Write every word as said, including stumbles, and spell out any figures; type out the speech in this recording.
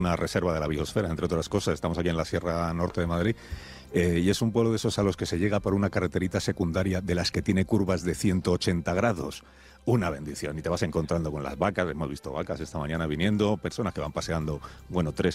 una reserva de la biosfera, entre otras cosas. Estamos aquí en la Sierra Norte de Madrid. Eh, y es un pueblo de esos a los que se llega por una carreterita secundaria de las que tiene curvas de ciento ochenta grados. Una bendición. Y te vas encontrando con las vacas. Hemos visto vacas esta mañana viniendo, personas que van paseando, bueno, tres